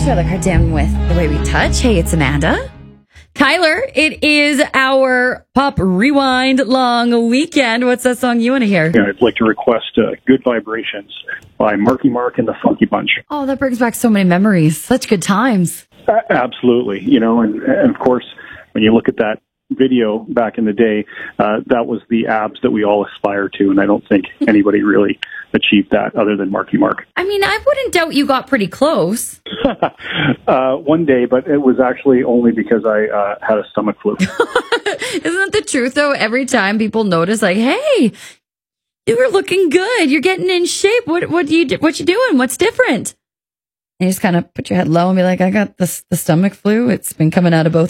Tyler Cardin with The Way We Touch. Hey, it's Amanda. Tyler, it is our Pop Rewind long weekend. What's that song you want to hear? Yeah, I'd like to request Good Vibrations by Marky Mark and the Funky Bunch. Oh, that brings back so many memories. Such good times. Absolutely. And of course, when you look at that video back in the day, that was the abs that we all aspire to, and I don't think anybody really achieved that other than Marky Mark. I mean, I wouldn't doubt you got pretty close. One day, but it was actually only because I had a stomach flu. Isn't that the truth, though? Every time people notice, like, hey, you were looking good. You're getting in shape. What you doing? What's different? And you just kind of put your head low and be like, I got the stomach flu. It's been coming out of both